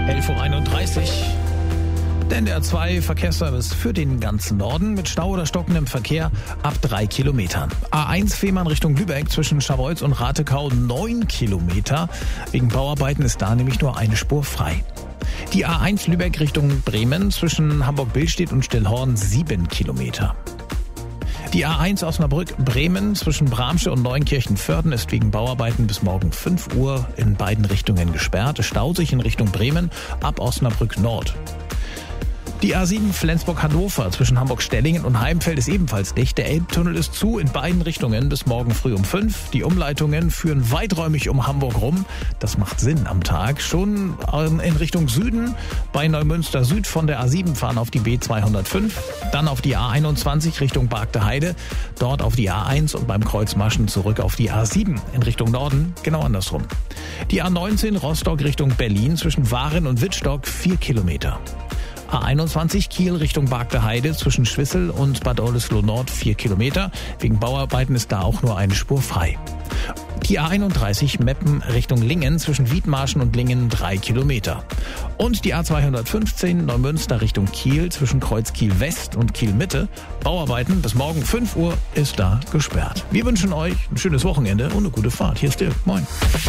11:31 Uhr. Denn der A2-Verkehrsservice für den ganzen Norden mit Stau oder stockendem Verkehr ab 3 Kilometern. A1 Fehmarn Richtung Lübeck zwischen Scharbeutz und Ratekau 9 Kilometer. Wegen Bauarbeiten ist da nämlich nur eine Spur frei. Die A1 Lübeck Richtung Bremen zwischen Hamburg-Billstedt und Stillhorn 7 Kilometer. Die A1 Osnabrück-Bremen zwischen Bramsche und Neunkirchen-Vörden ist wegen Bauarbeiten bis morgen 5 Uhr in beiden Richtungen gesperrt. Es staut sich in Richtung Bremen ab Osnabrück Nord. Die A7 Flensburg-Hannover zwischen Hamburg-Stellingen und Heimfeld ist ebenfalls dicht. Der Elbtunnel ist zu in beiden Richtungen bis morgen früh um 5. Die Umleitungen führen weiträumig um Hamburg rum. Das macht Sinn am Tag. Schon in Richtung Süden bei Neumünster Süd von der A7 fahren auf die B205. Dann auf die A21 Richtung Bargte Heide. Dort auf die A1 und beim Kreuz Maschen zurück auf die A7 in Richtung Norden. Genau andersrum. Die A19 Rostock Richtung Berlin zwischen Waren und Wittstock 4 Kilometer. A21 Kiel Richtung Bargte Heide zwischen Schwissel und Bad Oldesloe Nord 4 Kilometer. Wegen Bauarbeiten ist da auch nur eine Spur frei. Die A31 Meppen Richtung Lingen zwischen Wiedmarschen und Lingen 3 Kilometer. Und die A215 Neumünster Richtung Kiel zwischen Kreuz Kiel West und Kiel Mitte. Bauarbeiten bis morgen 5 Uhr ist da gesperrt. Wir wünschen euch ein schönes Wochenende und eine gute Fahrt. Hier ist Dirk. Moin.